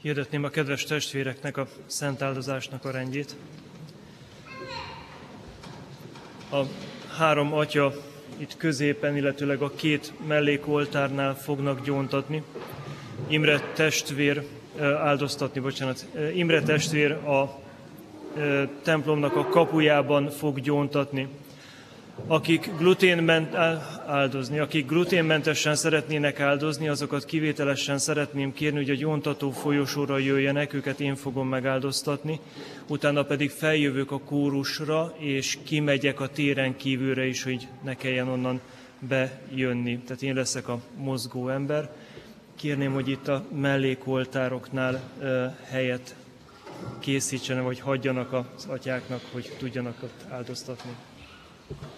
Hirdetném a kedves testvéreknek a szent áldozásnak a rendjét. A három atya itt középen, illetőleg a két mellékoltárnál fognak gyóntatni. Imre testvér a templomnak a kapujában fog gyóntatni. Akik gluténmentesen szeretnének áldozni, azokat kivételesen szeretném kérni, hogy a gyóntató folyosóra jöjjenek, őket én fogom megáldoztatni. Utána pedig feljövök a kórusra, és kimegyek a téren kívülre is, hogy ne kelljen onnan bejönni. Tehát én leszek a mozgó ember. Kérném, hogy itt a mellékoltároknál helyet készítsenek, vagy hagyjanak az atyáknak, hogy tudjanak ott áldoztatni.